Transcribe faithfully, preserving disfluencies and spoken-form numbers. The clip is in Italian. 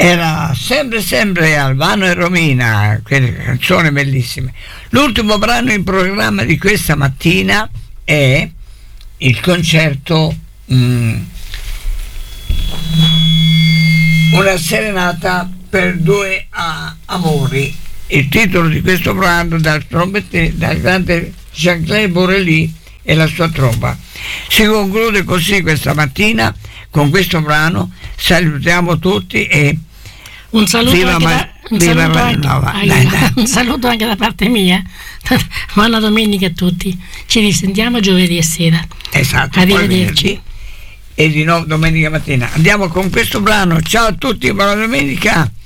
Era sempre sempre Albano e Romina, quelle canzoni bellissime. L'ultimo brano in programma di questa mattina è il concerto mh, Una serenata per due a- amori. Il titolo di questo brano dal trombette dal grande Jean-Claude Borelli e la sua tromba. Si conclude così questa mattina con questo brano. Salutiamo tutti e un saluto, viva anche, ma- da, un, viva saluto anche, Nova. ai, Dai, dai. un saluto anche da parte mia. Buona domenica a tutti. Ci risentiamo giovedì sera. Esatto. Arrivederci. E di nuovo domenica mattina. Andiamo con questo brano. Ciao a tutti, buona domenica.